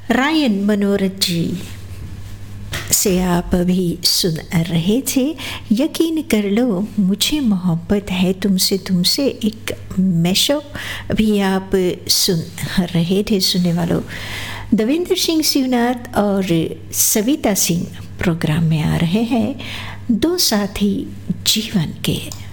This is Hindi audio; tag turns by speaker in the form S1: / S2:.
S1: रायन मनोरथ जी से आप अभी सुन रहे थे यकीन कर लो मुझे मोहब्बत है तुमसे, तुमसे एक मैशअप अभी आप सुन रहे थे। सुनने वालों देवेंद्र सिंह शिवनाथ और सविता सिंह प्रोग्राम में आ रहे हैं दो साथी जीवन के।